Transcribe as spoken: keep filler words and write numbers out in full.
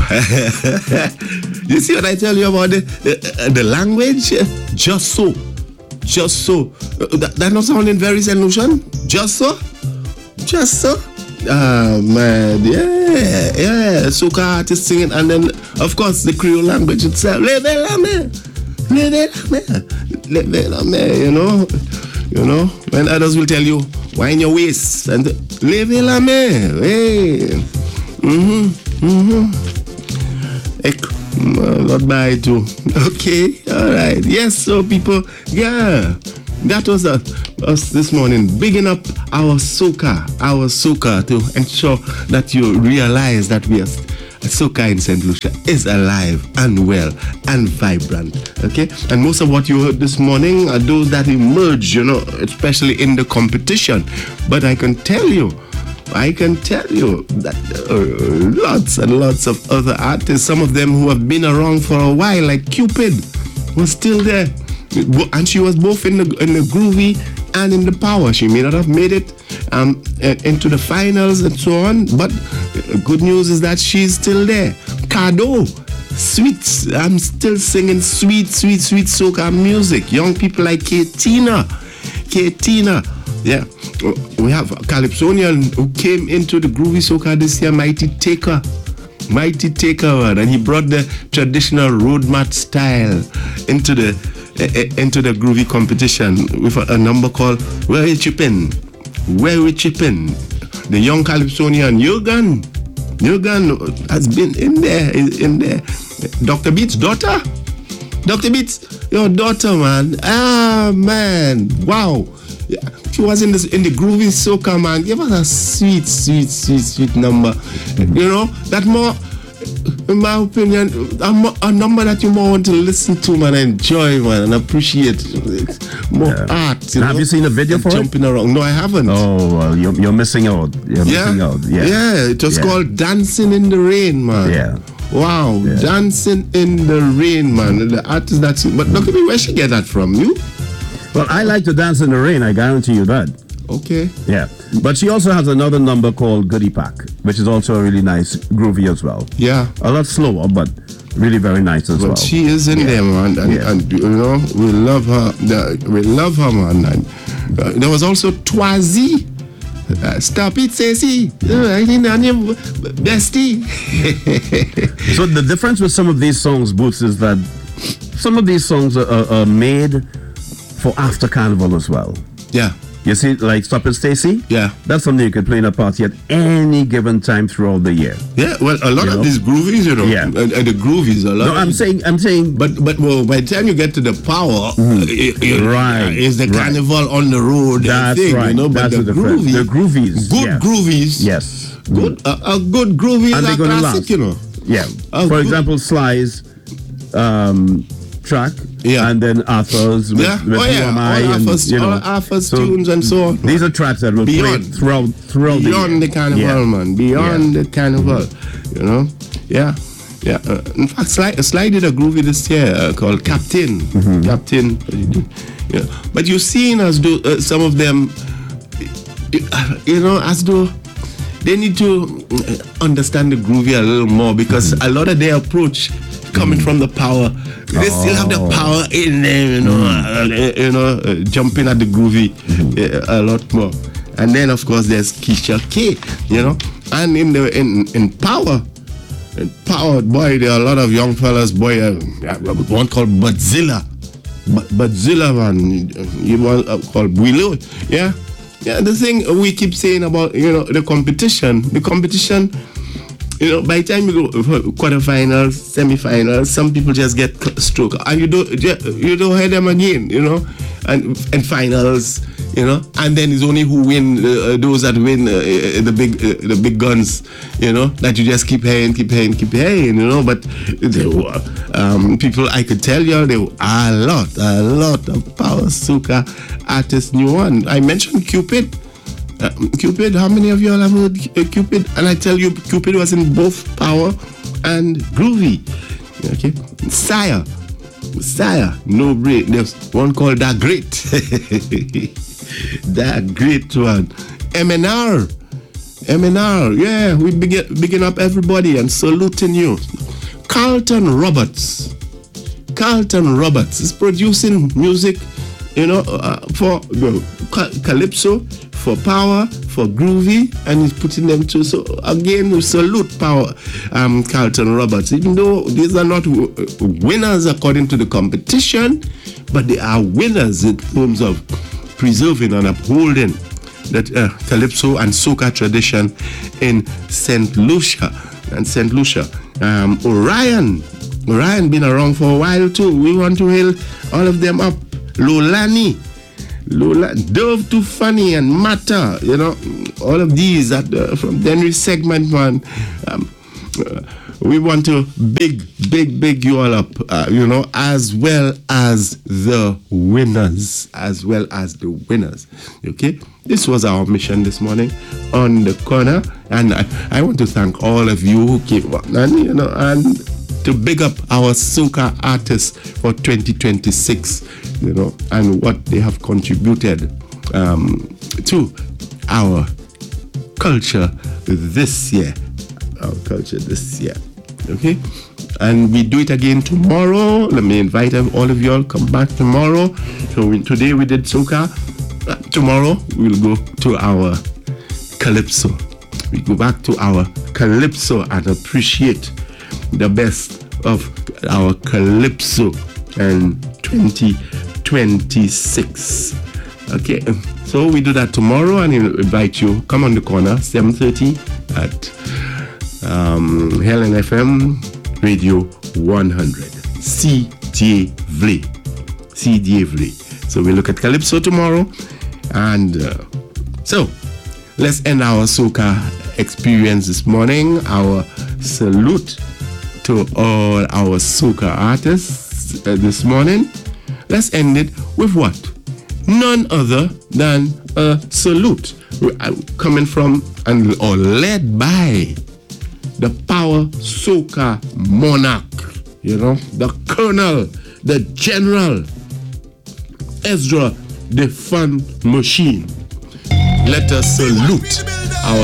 You see what I tell you about the uh, the language? Just so. Just so. Uh, that, that not sounding very Saint Lucian? Just so? Just so? Ah, man. Yeah. Yeah. Soca artists singing. And then, of course, the Creole language itself. Leve la me. Leve la me. Leve la me. You know? You know? When others will tell you, wind your waist. And leve la me. Hey. Mm-hmm. Mm-hmm. Ek. Not by too. Okay, all right. Yes, so people, yeah, that was uh, us this morning, bigging up our soca, our soca to ensure that you realize that we are soca in Saint Lucia is alive and well and vibrant. Okay, and most of what you heard this morning are those that emerge, you know, especially in the competition. But I can tell you. I can tell you that uh, lots and lots of other artists, some of them who have been around for a while, like Cupid, was still there. And she was both in the in the groovy and in the power. She may not have made it um, into the finals and so on, but good news is that she's still there. Cardo, sweet. I'm still singing sweet, sweet, sweet soca music. Young people like Katina. Katina. Yeah, we have Calypsonian who came into the groovy soca this year, Mighty Taker. Mighty Taker, man. And he brought the traditional road mat style into the uh, into the groovy competition with a, a number called Where We Chippin'. Where We Chippin'. The young Calypsonian, Yogan. Yogan has been in there, in there. Doctor Beats' daughter? Doctor Beats, your daughter, man. Ah, man. Wow. Yeah. She was in, this, in the groovy soca, man. Give us a sweet, sweet, sweet, sweet number. You know, that more, in my opinion, a, more, a number that you more want to listen to, man, enjoy, man, and appreciate. More yeah. art. You Have know? you seen a video for jumping it? around. No, I haven't. Oh, well, you're, you're missing out. You're yeah? missing out. Yeah. Yeah, it was yeah. called Dancing in the Rain, man. Yeah. Wow, yeah. Dancing in the Rain, man. The artist that's, but look at me, where she get that from? You? Well, I like to dance in the rain, I guarantee you that. Okay. Yeah. But she also has another number called Goodie Pack, which is also really nice, groovy as well. Yeah. A lot slower, but really very nice as but well. She is in yeah. there, man. And, yeah. and, you know, we love her. We love her, man. And, uh, there was also Twazi. Uh, stop it, Ceci. Bestie. So the difference with some of these songs, Boots, is that some of these songs are, are, are made for after Carnival as well. Yeah. You see, like Stop It, Stacy? Yeah. That's something you could play in a party at any given time throughout the year. Yeah, well, a lot you of know? these groovies, you know, yeah. and, and the groovies, a lot. No, I'm saying, I'm saying, but but well, by the time you get to the power, mm. it, it, right, is the right. carnival on the road? That's thing, right. You know, but That's the groovy, the groovies, good yes. groovies, yes, good, mm. a, a good groovy is a classic, last. you know. Yeah. A For good, example, Sly's um, track. Yeah. And then Arthur's with, yeah. with oh, yeah. Who Am I, all and, Arthur's, you know, all Arthur's so tunes and so on. These are tracks that will beyond, play throughout throughout beyond the, the carnival, yeah. man. Beyond yeah. the carnival, mm-hmm. you know. Yeah, yeah. Uh, in fact, Sly, Sly did a groovy this year uh, called Captain. Mm-hmm. Captain. Yeah. But you've seen as though uh, some of them, you know, as though they need to understand the groovy a little more because mm-hmm. a lot of their approach coming mm. from the power. They oh. still have the power in them, you know, mm. uh, you know, uh, jumping at the groovy mm. uh, a lot more. And then, of course, there's Keisha K, you know, and in the in in power, in power, boy, there are a lot of young fellas, boy. Uh, one called Budzilla, Budzilla, man. You one uh, called Willow, yeah, yeah. The thing we keep saying about you know the competition, the competition. You know, by the time you go for quarterfinals, semifinals, some people just get stroke, and you don't you don't hear them again. You know, and and finals. You know, and then it's only who win uh, those that win uh, the big uh, the big guns. You know, that you just keep hearing, keep hearing, keep hearing. You know, but there were um, people I could tell you there were a lot, a lot of power soca artists. New one. I mentioned Cupid. Uh, Cupid, how many of you all have heard uh, Cupid? And I tell you, Cupid was in both power and groovy. Okay, Sire, Sire, no break. There's one called That Great, That Great one. M N R, M N R, yeah, we begin bigging up everybody and saluting you. Carlton Roberts. Carlton Roberts is producing music, you know, uh, for uh, calypso, for power, for groovy, and he's putting them to. So again, we salute power, um, Carlton Roberts. Even though these are not w- winners according to the competition, but they are winners in terms of preserving and upholding that uh, calypso and soca tradition in Saint Lucia and Saint Lucia. Um, Orion, Orion been around for a while too. We want to hail all of them up. Lolani, Lola, Dove Too Funny and Matter, you know, all of these at, uh, from the Henry segment, man. Um, uh, we want to big, big, big you all up, uh, you know, as well as the winners, as well as the winners. Okay, this was our mission this morning on the corner, and I, I want to thank all of you who came on, and you know, and to big up our soca artists for twenty twenty-six, you know, and what they have contributed um, to our culture this year, our culture this year. Okay, and we do it again tomorrow. Let me invite all of you all come back tomorrow. So we, today we did soca. Uh, tomorrow we'll go to our calypso. We go back to our calypso and appreciate the best of our calypso and twenty twenty-six. Okay, so we do that tomorrow, and I'll invite you. Come on the corner, seven thirty at um, Helen F M Radio one hundred. C D V L E. C D V L E. So we look at calypso tomorrow, and uh, so let's end our soca experience this morning. Our salute to all our soca artists uh, this morning. Let's end it with what? None other than a salute uh, coming from and or led by the power soca monarch, you know, the colonel, the general, Ezra the Fun Machine. Let us salute